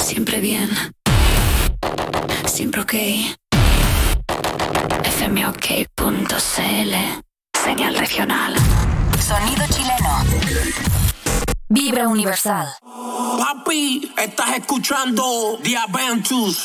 Siempre bien. Siempre ok. fmok.cl. Señal regional. Sonido chileno. Vibra universal. Papi, estás escuchando The Aventus.